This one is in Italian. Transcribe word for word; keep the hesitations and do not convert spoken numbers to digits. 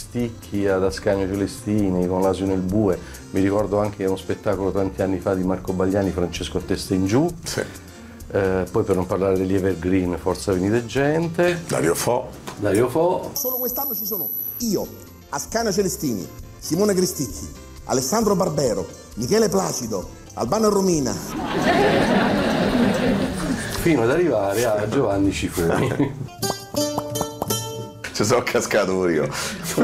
Gristicchi ad Ascanio Celestini con L'Asino e il Bue, mi ricordo anche uno spettacolo tanti anni fa di Marco Bagliani, Francesco a testa in giù, Sì. eh, poi per non parlare degli Evergreen, Forza Venite Gente, Dario Fo. Dario Fo. Solo quest'anno ci sono io, Ascanio Celestini, Simone Gristicchi, Alessandro Barbero, Michele Placido, Albano e Romina. Fino ad arrivare a Giovanni Cifoni. Ci sono cascato pure io.